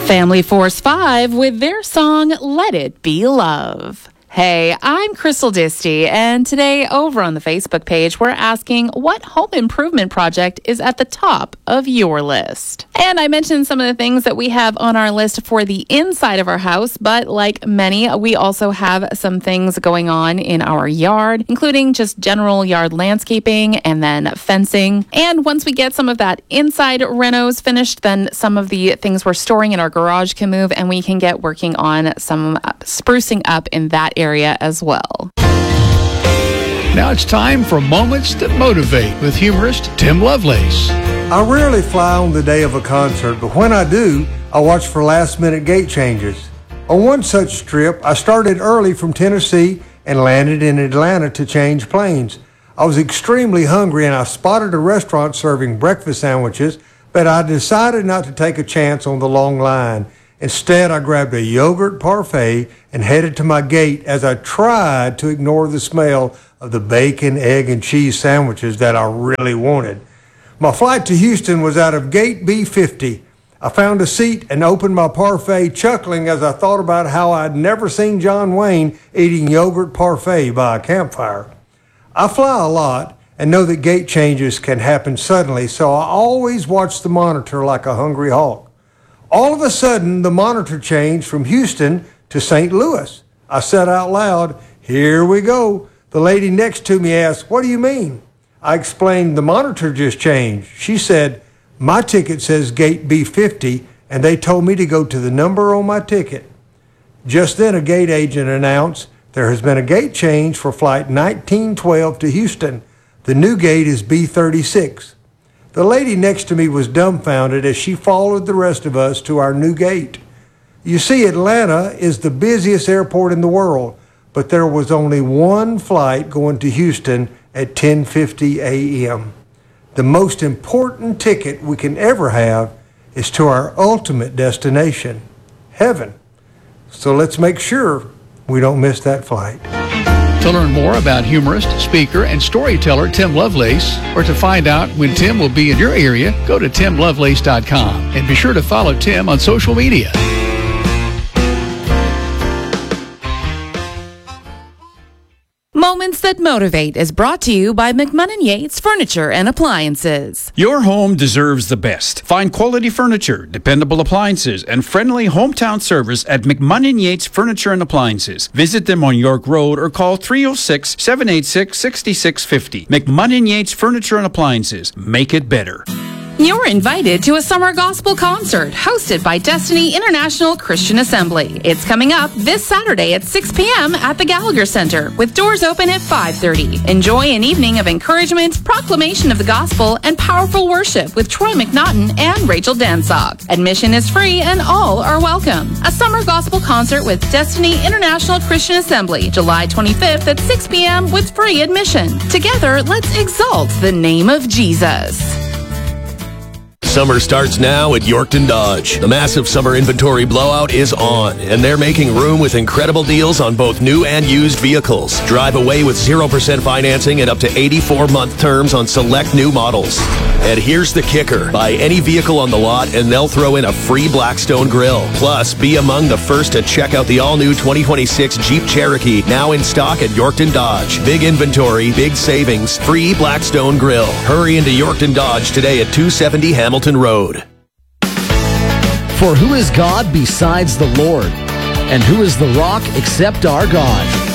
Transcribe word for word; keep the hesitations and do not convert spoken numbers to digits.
Family Force five with their song, Let It Be Love. Hey, I'm Crystal Disty, and today over on the Facebook page, we're asking what home improvement project is at the top of your list. And I mentioned some of the things that we have on our list for the inside of our house, but like many, we also have some things going on in our yard, including just general yard landscaping and then fencing. And once we get some of that inside renos finished, then some of the things we're storing in our garage can move, and we can get working on some sprucing up in that area as well. Now it's time for Moments That Motivate with humorist Tim Lovelace. I rarely fly on the day of a concert, but when I do, I watch for last-minute gate changes. On one such trip, I started early from Tennessee and landed in Atlanta to change planes. I was extremely hungry and I spotted a restaurant serving breakfast sandwiches, but I decided not to take a chance on the long line. Instead, I grabbed a yogurt parfait and headed to my gate as I tried to ignore the smell of the bacon, egg, and cheese sandwiches that I really wanted. My flight to Houston was out of gate B fifty. I found a seat and opened my parfait, chuckling as I thought about how I'd never seen John Wayne eating yogurt parfait by a campfire. I fly a lot and know that gate changes can happen suddenly, so I always watch the monitor like a hungry hawk. All of a sudden, the monitor changed from Houston to Saint Louis. I said out loud, "Here we go." The lady next to me asked, "What do you mean?" I explained, "The monitor just changed." She said, "My ticket says gate B fifty, and they told me to go to the number on my ticket." Just then, a gate agent announced, "There has been a gate change for flight nineteen twelve to Houston. The new gate is B thirty-six. The lady next to me was dumbfounded as she followed the rest of us to our new gate. You see, Atlanta is the busiest airport in the world, but there was only one flight going to Houston at ten fifty a.m. The most important ticket we can ever have is to our ultimate destination, heaven. So let's make sure we don't miss that flight." To learn more about humorist, speaker, and storyteller Tim Lovelace, or to find out when Tim will be in your area, go to tim lovelace dot com and be sure to follow Tim on social media. Moments That Motivate is brought to you by McMunn and Yates Furniture and Appliances. Your home deserves the best. Find quality furniture, dependable appliances, and friendly hometown service at McMunn and Yates Furniture and Appliances. Visit them on York Road or call three oh six, seven eight six, six six five oh. McMunn and Yates Furniture and Appliances. Make it better. You're invited to a summer gospel concert hosted by Destiny International Christian Assembly. It's coming up this Saturday at six p.m. at the Gallagher Center, with doors open at five thirty. Enjoy an evening of encouragement, proclamation of the gospel, and powerful worship with Troy McNaughton and Rachel Dansock. Admission is free and all are welcome. A summer gospel concert with Destiny International Christian Assembly, July twenty-fifth at six p.m. with free admission. Together, let's exalt the name of Jesus. Summer starts now at Yorkton Dodge. The massive summer inventory blowout is on, and they're making room with incredible deals on both new and used vehicles. Drive away with zero percent financing and up to eighty-four month terms on select new models. And here's the kicker. Buy any vehicle on the lot and they'll throw in a free Blackstone grill. Plus, be among the first to check out the all-new twenty twenty-six Jeep Cherokee, now in stock at Yorkton Dodge. Big inventory, big savings, free Blackstone grill. Hurry into Yorkton Dodge today at two seventy Hamilton Road. For who is God besides the Lord? And who is the rock except our God?